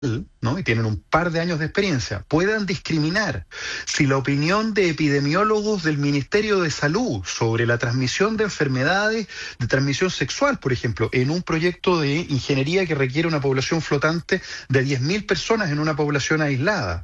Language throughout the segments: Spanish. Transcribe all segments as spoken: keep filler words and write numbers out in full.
¿no? Y tienen un par de años de experiencia, puedan discriminar si la opinión de epidemiólogos del Ministerio de Salud sobre la transmisión de enfermedades de transmisión sexual, por ejemplo, en un proyecto de ingeniería que requiere una población flotante de diez mil personas en una población aislada.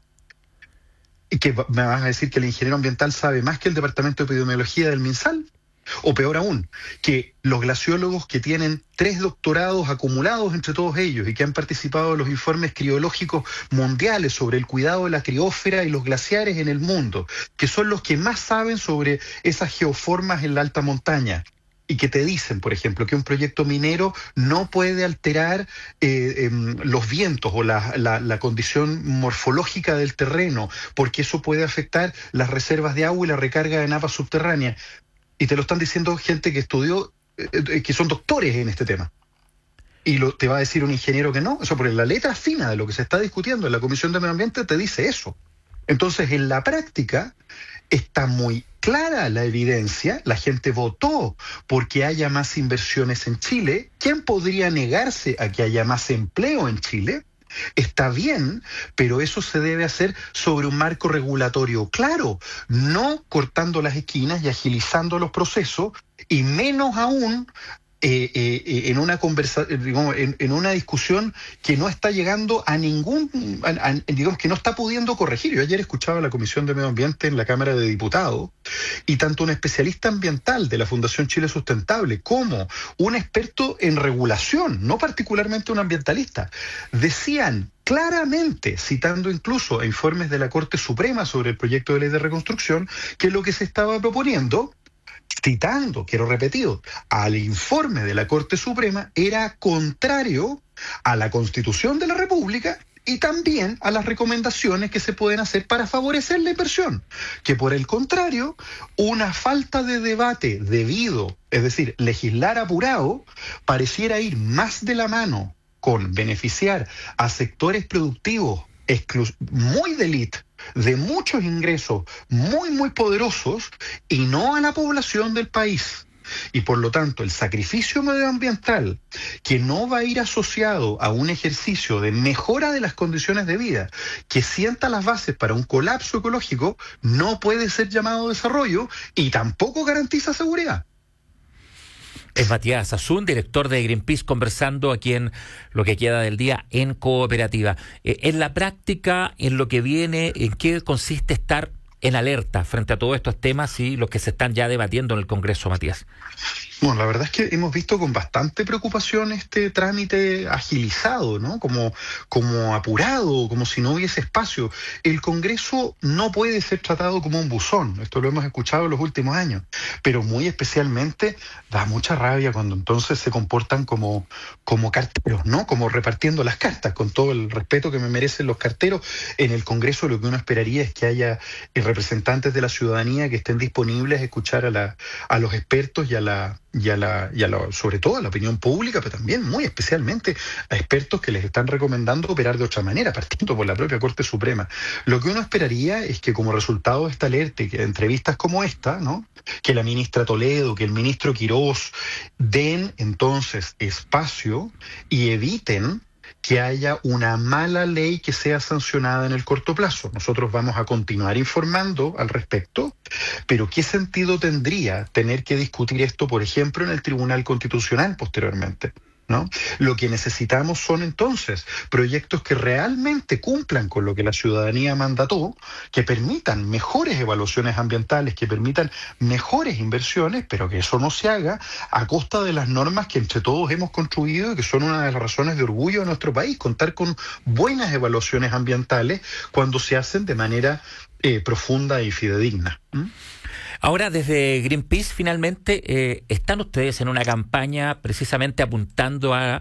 ¿Y que me vas a decir que el ingeniero ambiental sabe más que el Departamento de Epidemiología del MinSal? O peor aún, que los glaciólogos que tienen tres doctorados acumulados entre todos ellos y que han participado en los informes criológicos mundiales sobre el cuidado de la criósfera y los glaciares en el mundo, que son los que más saben sobre esas geoformas en la alta montaña, y que te dicen, por ejemplo, que un proyecto minero no puede alterar eh, eh, los vientos o la, la, la condición morfológica del terreno, porque eso puede afectar las reservas de agua y la recarga de napas subterráneas. Y te lo están diciendo gente que estudió, eh, que son doctores en este tema. Y lo, te va a decir un ingeniero que no. O sea, porque la letra fina de lo que se está discutiendo en la Comisión de Medio Ambiente te dice eso. Entonces, en la práctica, está muy clara la evidencia. La gente votó porque haya más inversiones en Chile. ¿Quién podría negarse a que haya más empleo en Chile? Está bien, pero eso se debe hacer sobre un marco regulatorio claro, no cortando las esquinas y agilizando los procesos, y menos aún eh, eh, en una conversa, digamos, en, en una discusión que no está llegando a ningún, a, a, digamos, que no está pudiendo corregir. Yo ayer escuchaba a la Comisión de Medio Ambiente en la Cámara de Diputados, y tanto un especialista ambiental de la Fundación Chile Sustentable como un experto en regulación, no particularmente un ambientalista, decían claramente, citando incluso informes de la Corte Suprema sobre el proyecto de ley de reconstrucción, que lo que se estaba proponiendo, citando, quiero repetir, al informe de la Corte Suprema, era contrario a la Constitución de la República y también a las recomendaciones que se pueden hacer para favorecer la inversión. Que por el contrario, una falta de debate debido, es decir, legislar apurado, pareciera ir más de la mano con beneficiar a sectores productivos muy de élite, de muchos ingresos, muy, muy poderosos, y no a la población del país. Y por lo tanto, el sacrificio medioambiental, que no va a ir asociado a un ejercicio de mejora de las condiciones de vida, que sienta las bases para un colapso ecológico, no puede ser llamado desarrollo y tampoco garantiza seguridad. Es Matías Azun, director de Greenpeace, conversando aquí en Lo que queda del día en Cooperativa. Eh, en la práctica, en lo que viene, ¿en qué consiste estar en alerta frente a todos estos temas y los que se están ya debatiendo en el Congreso, Matías? Bueno, la verdad es que hemos visto con bastante preocupación este trámite agilizado, ¿no? Como, como apurado, como si no hubiese espacio. El Congreso no puede ser tratado como un buzón, esto lo hemos escuchado en los últimos años, pero muy especialmente da mucha rabia cuando entonces se comportan como, como carteros, ¿no? Como repartiendo las cartas, con todo el respeto que me merecen los carteros. En el Congreso lo que uno esperaría es que haya representantes de la ciudadanía que estén disponibles a escuchar a, la, a los expertos y a la y a la, y a la, sobre todo a la opinión pública, pero también muy especialmente a expertos que les están recomendando operar de otra manera, partiendo por la propia Corte Suprema. Lo que uno esperaría es que como resultado de esta alerta y que de entrevistas como esta, ¿no?, que la ministra Toledo, que el ministro Quirós den entonces espacio y eviten que haya una mala ley que sea sancionada en el corto plazo. Nosotros vamos a continuar informando al respecto, pero ¿qué sentido tendría tener que discutir esto, por ejemplo, en el Tribunal Constitucional posteriormente? ¿No? Lo que necesitamos son entonces proyectos que realmente cumplan con lo que la ciudadanía mandató, que permitan mejores evaluaciones ambientales, que permitan mejores inversiones, pero que eso no se haga a costa de las normas que entre todos hemos construido y que son una de las razones de orgullo de nuestro país, contar con buenas evaluaciones ambientales cuando se hacen de manera eh, profunda y fidedigna. ¿Mm? Ahora, desde Greenpeace, finalmente, eh, están ustedes en una campaña precisamente apuntando a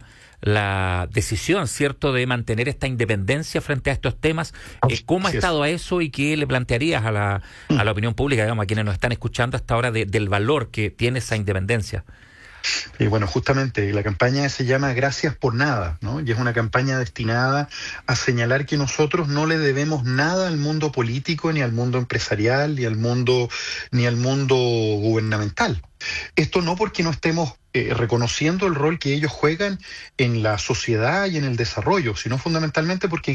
la decisión, ¿cierto?, de mantener esta independencia frente a estos temas. Eh, ¿Cómo ha estado a eso y qué le plantearías a la, a la opinión pública, digamos, a quienes nos están escuchando hasta ahora, de, del valor que tiene esa independencia? Y bueno, justamente la campaña se llama Gracias por Nada, ¿no? Y es una campaña destinada a señalar que nosotros no le debemos nada al mundo político, ni al mundo empresarial, ni al mundo, ni al mundo gubernamental. Esto no porque no estemos eh, reconociendo el rol que ellos juegan en la sociedad y en el desarrollo, sino fundamentalmente porque